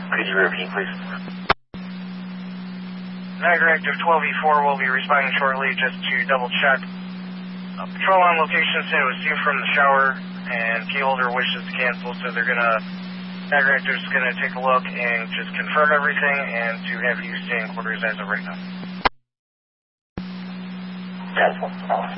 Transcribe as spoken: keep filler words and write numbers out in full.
Could you repeat, please? Niagara Active twelve E four will be responding shortly just to double check. Uh, patrol on location said it was due from the shower, and key holder wishes to cancel, so they're gonna, Niagara Active's gonna take a look and just confirm everything and to have you stay in quarters as of right now. That's